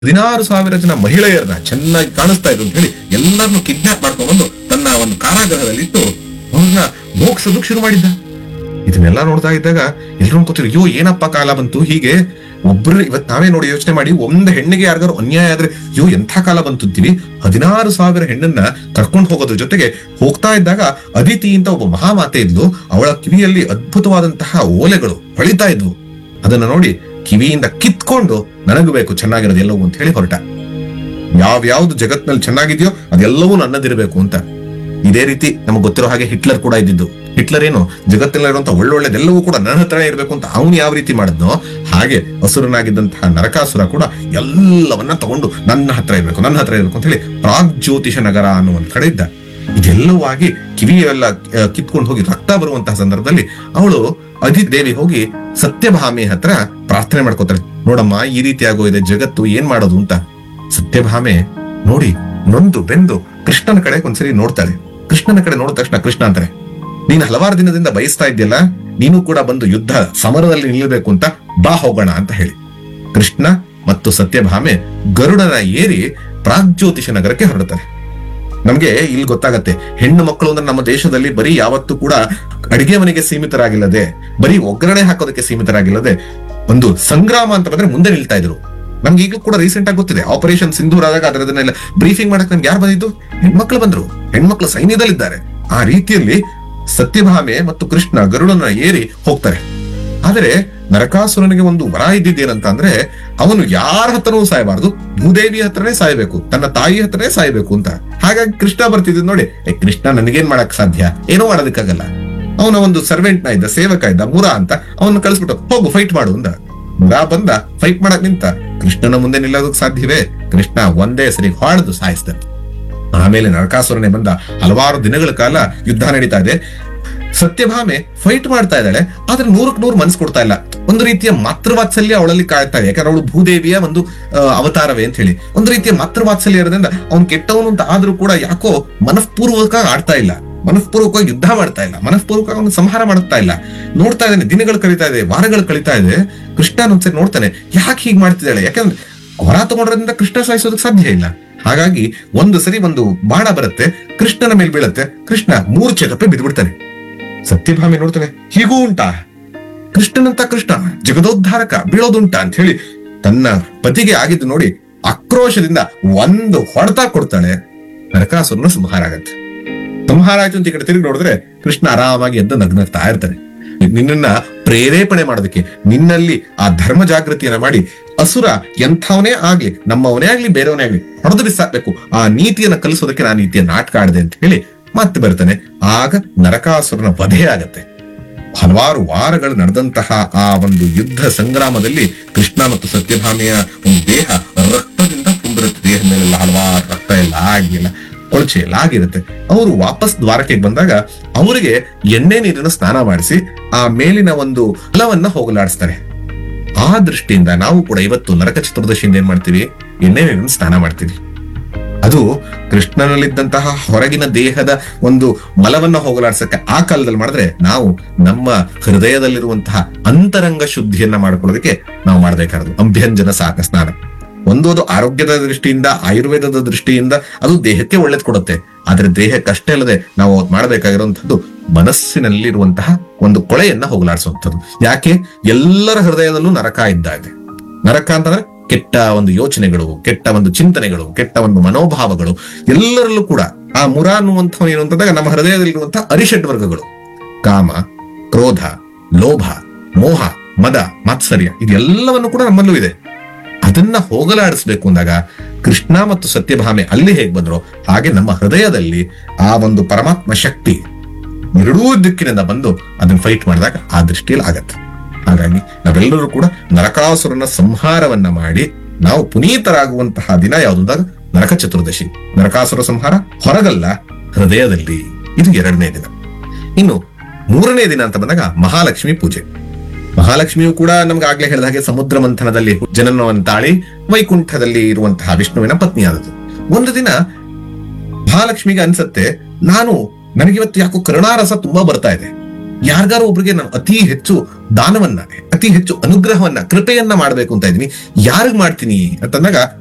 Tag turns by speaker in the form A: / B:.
A: 16,000 ಜನ ಮಹಿಳೆಯರನ್ನ ಚೆನ್ನಾಗಿ ಕಾಣಿಸ್ತಾ ಇದ್ರು ಅಂತ ಹೇಳಿ ಎಲ್ಲರನ್ನು ಕಿಡ್ನಾಪ್ ಮಾಡ್ಕೊಂಡು ಬಂದು ತನ್ನ ಒಂದು ಕಾರಾಗೃಹದಲ್ಲಿಟ್ಟು ಅವ್ರನ್ನ ಮೋಕ್ಷದಕ್ಕೆ ಶುರು ಮಾಡಿದ್ದ. ಇದನ್ನೆಲ್ಲ ನೋಡ್ತಾ ಇದ್ದಾಗ ಎಲ್ರೂ ಅನ್ಕೋತಿರು, ಅಯ್ಯೋ ಏನಪ್ಪ ಕಾಲ ಬಂತು ಹೀಗೆ. ಒಬ್ರು ಇವತ್ ನಾವೇ ನೋಡಿ ಯೋಚನೆ ಮಾಡಿ, ಒಂದು ಹೆಣ್ಣಿಗೆ ಯಾರಿಗಾರು ಅನ್ಯಾಯ ಆದ್ರೆ ಅಯ್ಯೋ ಎಂಥ ಕಾಲ ಬಂತು ಅಂತೀವಿ. 16,000 ಹೆಣ್ಣನ್ನ ಕರ್ಕೊಂಡು ಹೋಗೋದ್ರ ಜೊತೆಗೆ ಹೋಗ್ತಾ ಇದ್ದಾಗ ಅದಿತಿ ಅಂತ ಒಬ್ಬ ಮಹಾಮಾತೆ ಇದ್ಲು. ಅವಳ ಕಿವಿಯಲ್ಲಿ ಅದ್ಭುತವಾದಂತಹ ಓಲೆಗಳು ಹೊಳಿತಾ ಇದ್ವು. ಅದನ್ನ ನೋಡಿ ಕಿವಿಯಿಂದ ಕಿತ್ಕೊಂಡು ನನಗೂ ಬೇಕು ಚೆನ್ನಾಗಿರೋದು ಎಲ್ಲವೂ ಅಂತ ಹೇಳಿ ಹೊರಟ. ಯಾವ್ಯಾವ್ದು ಜಗತ್ನಲ್ಲಿ ಚೆನ್ನಾಗಿದೆಯೋ ಅದೆಲ್ಲವೂ ನನ್ನದಿರಬೇಕು ಅಂತ. ಇದೇ ರೀತಿ ನಮಗೆ ಗೊತ್ತಿರೋ ಹಾಗೆ ಹಿಟ್ಲರ್ ಕೂಡ ಇದ್ದಿದ್ದು. ಹಿಟ್ಲರ್ ಏನು ಜಗತ್ತಿನಲ್ಲಿರುವಂತಹ ಒಳ್ಳೊಳ್ಳೆದೆಲ್ಲವೂ ಕೂಡ ನನ್ನ ಹತ್ರನೇ ಇರಬೇಕು ಅಂತ ಅವನು ಯಾವ ರೀತಿ ಮಾಡಿದ್ನೋ ಹಾಗೆ ಅಸುರನಾಗಿದ್ದಂತಹ ನರಕಾಸುರ ಕೂಡ ಎಲ್ಲವನ್ನ ತಗೊಂಡು ನನ್ನ ಹತ್ರ ಇರಬೇಕು ಅಂತ ಹೇಳಿ ಪ್ರಾಗ್ಜ್ಯೋತಿಷ ನಗರ ಅನ್ನುವಂತ ಕಡೆ ಇದ್ದ. ಇದೆಲ್ಲವೂ ಆಗಿ ಕಿವಿಯೆಲ್ಲ ಕಿತ್ಕೊಂಡು ಹೋಗಿ ರಕ್ತ ಬರುವಂತಹ ಸಂದರ್ಭದಲ್ಲಿ ಅವಳು ಅದಿದೇವಿ ಹೋಗಿ ಸತ್ಯಭಾಮೆ ಹತ್ರ ಪ್ರಾರ್ಥನೆ ಮಾಡ್ಕೋತಾಳೆ. ನೋಡಮ್ಮ, ಈ ರೀತಿ ಆಗೋಗಿದೆ ಜಗತ್ತು, ಏನ್ ಮಾಡೋದು ಅಂತ. ಸತ್ಯಭಾಮೆ ನೋಡಿ ನೊಂದು ಬೆಂದು ಕೃಷ್ಣನ ಕಡೆ ಒಂದ್ಸರಿ ನೋಡ್ತಾಳೆ. ಕೃಷ್ಣನ ಕಡೆ ನೋಡಿದ ತಕ್ಷಣ ಕೃಷ್ಣ ಅಂತಾರೆ, ನೀನು ಹಲವಾರು ದಿನದಿಂದ ಬಯಸ್ತಾ ಇದ್ಯಲ್ಲ, ನೀನು ಕೂಡ ಬಂದು ಯುದ್ಧ ಸಮರದಲ್ಲಿ ನಿಲ್ಲಬೇಕು ಅಂತ ಬಾ ಹೋಗೋಣ ಅಂತ ಹೇಳಿ ಕೃಷ್ಣ ಮತ್ತು ಸತ್ಯಭಾಮೆ ಗರುಡನ ಏರಿ ಪ್ರಾಗ್ಜ್ಯೋತಿಷ ನಗರಕ್ಕೆ ಹೊರಡ್ತಾರೆ. ನಮ್ಗೆ ಇಲ್ಲಿ ಗೊತ್ತಾಗತ್ತೆ, ಹೆಣ್ಣು ಮಕ್ಕಳು ಅಂದ್ರೆ ನಮ್ಮ ದೇಶದಲ್ಲಿ ಬರೀ ಯಾವತ್ತೂ ಕೂಡ ಅಡಿಗೆ ಮನೆಗೆ ಸೀಮಿತರಾಗಿಲ್ಲದೆ, ಬರೀ ಒಗ್ಗರಣೆ ಹಾಕೋದಕ್ಕೆ ಸೀಮಿತರಾಗಿಲ್ಲದೆ, ಒಂದು ಸಂಗ್ರಾಮ ಅಂತ ಬಂದ್ರೆ ಮುಂದೆ ನಿಲ್ತಾ ಇದ್ರು. ನಮ್ಗೆ ಈಗಲೂ ಕೂಡ ರೀಸೆಂಟ್ ಆಗಿ ಗೊತ್ತಿದೆ, ಆಪರೇಷನ್ ಸಿಂಧೂರ್ ಆದಾಗ ಅದರದನ್ನೆಲ್ಲ ಬ್ರೀಫಿಂಗ್ ಮಾಡಕ್ ನಮ್ಗೆ ಯಾರು ಬಂದಿದ್ದು? ಹೆಣ್ಮಕ್ಳು ಬಂದ್ರು, ಹೆಣ್ಮಕ್ಳು ಸೈನ್ಯದಲ್ಲಿದ್ದಾರೆ. ಆ ರೀತಿಯಲ್ಲಿ ಸತ್ಯಭಾಮೆ ಮತ್ತು ಕೃಷ್ಣ ಗರುಡನ ಏರಿ ಹೋಗ್ತಾರೆ. ಆದರೆ ನರಕಾಸುರನಿಗೆ ಒಂದು ವರ ಇದ್ದಿದ್ದೇನಂತ ಅಂದ್ರೆ, ಅವನು ಯಾರ ಹತ್ರನೂ ಸಾಯಬಾರದು, ಭೂದೇವಿ ಹತ್ರನೇ ಸಾಯ್ಬೇಕು, ತನ್ನ ತಾಯಿ ಹತ್ರನೇ ಸಾಯ್ಬೇಕು ಅಂತ. ಹಾಗಾಗಿ ಕೃಷ್ಣ ಬರ್ತಿದ್ ನೋಡಿ, ಕೃಷ್ಣ ನನಗೇನ್ ಮಾಡಕ್ ಸಾಧ್ಯ, ಏನೋ ಮಾಡೋದಕ್ಕಾಗಲ್ಲ. ಅವನ ಒಂದು ಸರ್ವೆಂಟ್ ನ ಇದ್ದ, ಸೇವಕ ಇದ್ದ ಮುರ ಅಂತ, ಅವನ್ನ ಕಳಿಸ್ಬಿಟ್ಟು ಹೋಗು ಫೈಟ್ ಮಾಡು ಅಂದ. ಮುರ ಬಂದ ಫೈಟ್ ಮಾಡಕ್ ನಿಂತ. ಕೃಷ್ಣನ ಮುಂದೆ ನಿಲ್ಲೋದಕ್ ಸಾಧ್ಯವೇ? ಕೃಷ್ಣ ಒಂದೇ ಸರಿ ಹೊಡೆದು ಸಾಯಿಸ್ದ. ಆಮೇಲೆ ನರಕಾಸುರನೇ ಬಂದ. ಹಲವಾರು ದಿನಗಳ ಕಾಲ ಯುದ್ಧ ನಡೀತಾ ಇದೆ. ಸತ್ಯಭಾಮೆ ಫೈಟ್ ಮಾಡ್ತಾ ಇದ್ದಾಳೆ, ಆದ್ರೆ 100ಕ್ಕೆ 100 ಮನಸ್ಸು ಕೊಡ್ತಾ ಇಲ್ಲ. ಒಂದು ರೀತಿಯ ಮಾತೃವಾತ್ಸಲ್ಯ ಅವಳಲ್ಲಿ ಕಾಡ್ತಾ ಇದೆ. ಯಾಕಂದ್ರೆ ಅವಳು ಭೂದೇವಿಯ ಒಂದು ಅವತಾರವೇ ಅಂತ ಹೇಳಿ ಒಂದು ರೀತಿಯ ಮಾತೃವಾತ್ಸಲ್ಯ ಇರೋದ್ರಿಂದ ಅವ್ನು ಕೆಟ್ಟವನು ಅಂತ ಆದ್ರೂ ಕೂಡ ಯಾಕೋ ಮನಃಪೂರ್ವಕ ಆಡ್ತಾ ಇಲ್ಲ, ಮನಃಪೂರ್ವಕವಾಗಿ ಯುದ್ಧ ಮಾಡ್ತಾ ಇಲ್ಲ, ಮನಃಪೂರ್ವಕ ಅವನು ಸಂಹಾರ ಮಾಡುತ್ತಾ ಇಲ್ಲ. ನೋಡ್ತಾ ಇದ್ದಾನೆ, ದಿನಗಳು ಕಳೀತಾ ಇದೆ, ವಾರಗಳು ಕಳೀತಾ ಇದೆ. ಕೃಷ್ಣ ಒಂದ್ಸರಿ ನೋಡ್ತಾನೆ, ಯಾಕೆ ಹೀಗೆ ಮಾಡ್ತಿದ್ದಾಳೆ? ಯಾಕಂದ್ರೆ ಹೊರ ತಗೊಂಡ್ರಿಂದ ಕೃಷ್ಣ ಸಾಯಿಸೋದಕ್ಕೆ ಸಾಧ್ಯ ಇಲ್ಲ. ಹಾಗಾಗಿ ಒಂದು ಸರಿ ಒಂದು ಬಾಣ ಬರುತ್ತೆ, ಕೃಷ್ಣನ ಮೇಲೆ ಬೀಳುತ್ತೆ. ಕೃಷ್ಣ ಮೂರ್ಛೆ ತಪ್ಪಿ ಬಿದ್ದ್ಬಿಡ್ತಾನೆ. ಸತ್ಯಭಾಮೆ ನೋಡ್ತಾನೆ, ಹೀಗೂ ಉಂಟಾ? ಕೃಷ್ಣನಂತ ಕೃಷ್ಣ ಜಗದೋದ್ಧಾರಕ ಬೀಳೋದುಂಟಾ ಅಂತ ಹೇಳಿ ತನ್ನ ಪತಿಗೆ ಆಗಿದ್ದು ನೋಡಿ ಆಕ್ರೋಶದಿಂದ ಒಂದು ಹೊಡೆತ ಕೊಡ್ತಾಳೆ. ನರಕಾಸುರನ ಸಂಹಾರ ಆಗತ್ತೆ. ಸಂಹಾರ ಆಯ್ತು ಅಂತ ಈ ಕಡೆ ತಿರುಗಿ ನೋಡಿದ್ರೆ ಕೃಷ್ಣ ಆರಾಮಾಗಿ ಎದ್ದು ನಗ್ನಗ್ತಾ ಇರ್ತಾನೆ. ನಿನ್ನನ್ನ ಪ್ರೇರೇಪಣೆ ಮಾಡೋದಕ್ಕೆ, ನಿನ್ನಲ್ಲಿ ಆ ಧರ್ಮ ಜಾಗೃತಿಯನ್ನ ಮಾಡಿ ಅಸುರ ಎಂಥವನೇ ಆಗ್ಲಿ, ನಮ್ಮವನೇ ಆಗ್ಲಿ ಬೇರೆಯವನೇ ಆಗ್ಲಿ ಹೊಡೆದು ಬಿಸಾಕ್ಬೇಕು, ಆ ನೀತಿಯನ್ನ ಕಲಿಸೋದಕ್ಕೆ ನಾನು ನೀತಿಯ ನಾಟಕ ಆಡಿದೆ ಅಂತ ಹೇಳಿ ಮತ್ತೆ ಬರ್ತಾನೆ. ಆಗ ನರಕಾಸುರನ ವಧೆ ಆಗತ್ತೆ. ಹಲವಾರು ವಾರಗಳು ನಡೆದಂತಹ ಆ ಒಂದು ಯುದ್ಧ ಸಂಗ್ರಾಮದಲ್ಲಿ ಕೃಷ್ಣ ಮತ್ತು ಸತ್ಯಭಾಮೆಯ ಒಂದು ದೇಹ ರಕ್ತದಿಂದ ತುಂಬಿರುತ್ತೆ. ದೇಹದ ಮೇಲೆಲ್ಲ ಹಲವಾರು ರಕ್ತ ಎಲ್ಲ ಆಗಿಲ್ಲ, ಕೊಳಚೆ ಎಲ್ಲ ಆಗಿರುತ್ತೆ. ಅವರು ವಾಪಸ್ ದ್ವಾರಕ್ಕೆ ಬಂದಾಗ ಅವರಿಗೆ ಎಣ್ಣೆ ನೀರಿನ ಸ್ನಾನ ಮಾಡಿಸಿ ಆ ಮೇಲಿನ ಒಂದು ಫಲವನ್ನ ಹೋಗಲಾಡಿಸ್ತಾರೆ. ಆ ದೃಷ್ಟಿಯಿಂದ ನಾವು ಕೂಡ ಇವತ್ತು ನರಕ ಚತುರ್ದಶಿಯಿಂದ ಏನ್ ಮಾಡ್ತೀವಿ? ಎಣ್ಣೆ ನೀರಿನ ಸ್ನಾನ ಮಾಡ್ತೀವಿ. ಅದು ಕೃಷ್ಣನಲ್ಲಿದ್ದಂತಹ ಹೊರಗಿನ ದೇಹದ ಒಂದು ಮಲವನ್ನ ಹೋಗಲಾಡ್ಸಕ್ಕೆ ಆ ಕಾಲದಲ್ಲಿ ಮಾಡಿದ್ರೆ, ನಾವು ನಮ್ಮ ಹೃದಯದಲ್ಲಿರುವಂತಹ ಅಂತರಂಗ ಶುದ್ಧಿಯನ್ನ ಮಾಡ್ಕೊಳ್ಳೋದಕ್ಕೆ ನಾವು ಮಾಡ್ಬೇಕಾರದು ಅಭ್ಯಂಜನ ಸಾಕ ಸ್ನಾನ. ಅದು ಆರೋಗ್ಯದ ದೃಷ್ಟಿಯಿಂದ, ಆಯುರ್ವೇದದ ದೃಷ್ಟಿಯಿಂದ ಅದು ದೇಹಕ್ಕೆ ಒಳ್ಳೇದ್ ಕೊಡುತ್ತೆ. ಆದ್ರೆ ದೇಹಕ್ಕಷ್ಟೇ ಅಲ್ಲದೆ ನಾವು ಮಾಡಬೇಕಾಗಿರುವಂತದ್ದು ಮನಸ್ಸಿನಲ್ಲಿರುವಂತಹ ಒಂದು ಕೊಳೆಯನ್ನ ಹೋಗಲಾಡಿಸುವಂಥದ್ದು. ಯಾಕೆ? ಎಲ್ಲರ ಹೃದಯದಲ್ಲೂ ನರಕ ಇದ್ದ ಇದೆ. ನರಕ ಅಂತಂದ್ರೆ ಕೆಟ್ಟ ಒಂದು ಯೋಚನೆಗಳು, ಕೆಟ್ಟ ಒಂದು ಚಿಂತನೆಗಳು, ಕೆಟ್ಟ ಒಂದು ಮನೋಭಾವಗಳು ಎಲ್ಲರಲ್ಲೂ ಕೂಡ. ಆ ಮುರ ಅನ್ನುವಂಥವ್ ಏನು ಅಂತಂದಾಗ ನಮ್ಮ ಹೃದಯದಲ್ಲಿರುವಂತಹ ಅರಿಷಡ್ ವರ್ಗಗಳು, ಕಾಮ, ಕ್ರೋಧ, ಲೋಭ, ಮೋಹ, ಮದ, ಮಾತ್ಸರ್ಯ, ಇದೆಲ್ಲವನ್ನು ಕೂಡ ನಮ್ಮಲ್ಲೂ ಇದೆ. ಅದನ್ನ ಹೋಗಲಾಡಿಸ್ಬೇಕು ಅಂದಾಗ ಕೃಷ್ಣ ಮತ್ತು ಸತ್ಯಭಾಮೆ ಅಲ್ಲಿ ಹೇಗ್ ಬಂದ್ರು ಹಾಗೆ ನಮ್ಮ ಹೃದಯದಲ್ಲಿ ಆ ಒಂದು ಪರಮಾತ್ಮ ಶಕ್ತಿ ಎರಡೂ ದಿಕ್ಕಿನಿಂದ ಬಂದು ಅದನ್ನ ಫೈಟ್ ಮಾಡಿದಾಗ ಆ ದೃಷ್ಟಿಯಲ್ಲಿ ಆಗತ್ತೆ. ಹಾಗಾಗಿ ನಾವೆಲ್ಲರೂ ಕೂಡ ನರಕಾಸುರನ ಸಂಹಾರವನ್ನ ಮಾಡಿ ನಾವು ಪುನೀತರಾಗುವಂತಹ ದಿನ ಯಾವುದಾದಾಗ ನರಕ ಚತುರ್ದಶಿ. ನರಕಾಸುರ ಸಂಹಾರ ಹೊರಗಲ್ಲ, ಹೃದಯದಲ್ಲಿ. ಇದು 2ನೇ ದಿನ. ಇನ್ನು 3ನೇ ದಿನ ಅಂತ ಬಂದಾಗ ಮಹಾಲಕ್ಷ್ಮಿ ಪೂಜೆ. ಮಹಾಲಕ್ಷ್ಮಿಯು ಕೂಡ ನಮ್ಗೆ ಆಗ್ಲೇ ಹೇಳಿದ ಹಾಗೆ ಸಮುದ್ರ ಮಂಥನದಲ್ಲಿ ಜನನವನ್ನು ತಾಳಿ ವೈಕುಂಠದಲ್ಲಿ ಇರುವಂತಹ ವಿಷ್ಣುವಿನ ಪತ್ನಿಯಾದದ್ದು. ಒಂದು ದಿನ ಮಹಾಲಕ್ಷ್ಮಿಗೆ ಅನ್ಸತ್ತೆ, ನನಗಿವತ್ತು ಯಾಕೋ ಕರುಣಾರಸ ತುಂಬಾ ಬರ್ತಾ ಇದೆ, ಯಾರಿಗಾರು ಒಬ್ರಿಗೆ ನಾನು ಅತಿ ಹೆಚ್ಚು ದಾನವನ್ನ, ಅತಿ ಹೆಚ್ಚು ಅನುಗ್ರಹವನ್ನ, ಕೃಪೆಯನ್ನ ಮಾಡ್ಬೇಕು ಅಂತ ಇದೀನಿ, ಯಾರಿಗ್ ಮಾಡ್ತೀನಿ ಅಂತಂದಾಗ